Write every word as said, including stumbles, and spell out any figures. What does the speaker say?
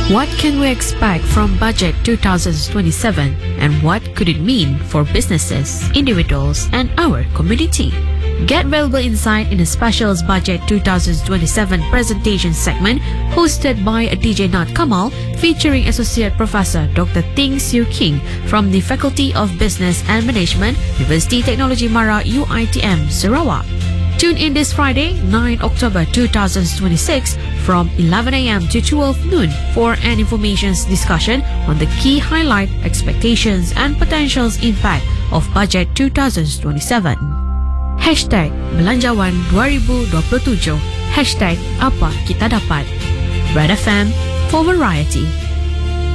What can we expect from Budget twenty twenty-seven, and what could it mean for businesses, individuals, and our community? Get valuable insight in a special Budget twenty twenty-seven presentation segment hosted by D J Nat Kamal, featuring Associate Professor Doctor Ting Siu King from the Faculty of Business and Management, University Technology Mara U I T M, Sarawak. Tune in this Friday, ninth October two thousand twenty-six from eleven a m to twelve noon for an information discussion on the key highlight, expectations, and potential impact of Budget twenty twenty-seven. Hashtag Belanjawan dua ribu dua puluh tujuh. Hashtag Apa Kita Dapat. Red F M for variety.